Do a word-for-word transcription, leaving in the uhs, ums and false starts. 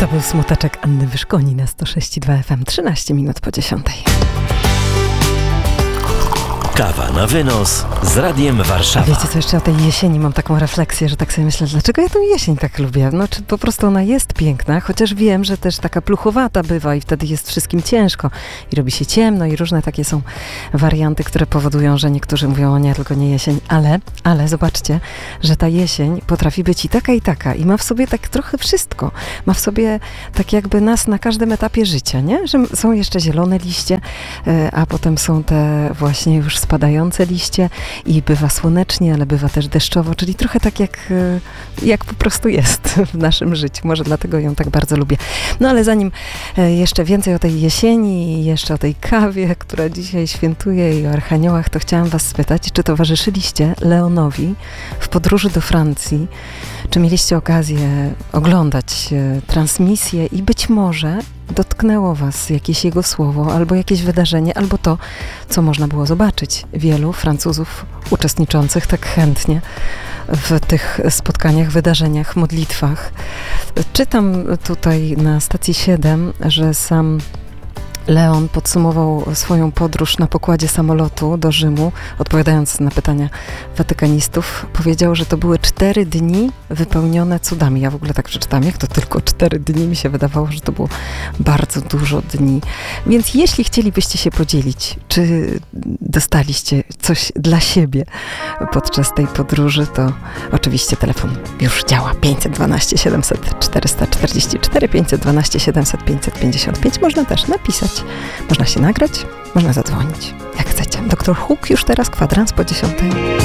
To był smuteczek Anny Wyszkoni na sto sześć i dwa F M, trzynaście minut po dziesiątej. Kawa na wynos z Radiem Warszawa. Wiecie co, jeszcze o tej jesieni mam taką refleksję, że tak sobie myślę, dlaczego ja tę jesień tak lubię? No, czy po prostu ona jest piękna, chociaż wiem, że też taka pluchowata bywa i wtedy jest wszystkim ciężko i robi się ciemno i różne takie są warianty, które powodują, że niektórzy mówią, o nie, tylko nie jesień, ale, ale zobaczcie, że ta jesień potrafi być i taka i taka i ma w sobie tak trochę wszystko. Ma w sobie tak jakby nas na każdym etapie życia, nie? Że są jeszcze zielone liście, a potem są te właśnie już spadające liście i bywa słonecznie, ale bywa też deszczowo, czyli trochę tak jak, jak po prostu jest w naszym życiu. Może dlatego ją tak bardzo lubię. No ale zanim jeszcze więcej o tej jesieni i jeszcze o tej kawie, która dzisiaj świętuje i o archaniołach, to chciałam was spytać, czy towarzyszyliście Leonowi w podróży do Francji? Czy mieliście okazję oglądać transmisję i być może dotknęło was jakieś jego słowo, albo jakieś wydarzenie, albo to, co można było zobaczyć. Wielu Francuzów uczestniczących tak chętnie w tych spotkaniach, wydarzeniach, modlitwach. Czytam tutaj na stacji siedem, że sam Leon podsumował swoją podróż na pokładzie samolotu do Rzymu, odpowiadając na pytania watykanistów, powiedział, że to były cztery dni wypełnione cudami. Ja w ogóle tak przeczytałam, jak to tylko cztery dni, mi się wydawało, że to było bardzo dużo dni. Więc jeśli chcielibyście się podzielić, czy dostaliście coś dla siebie podczas tej podróży, to oczywiście telefon już działa. pięćset dwanaście siedemset czterysta czterdzieści cztery, pięćset dwanaście siedemset pięćset pięćdziesiąt pięć. Można też napisać. Można się nagrać, można zadzwonić, jak chcecie. doktor Hook już teraz kwadrans po dziesiątej.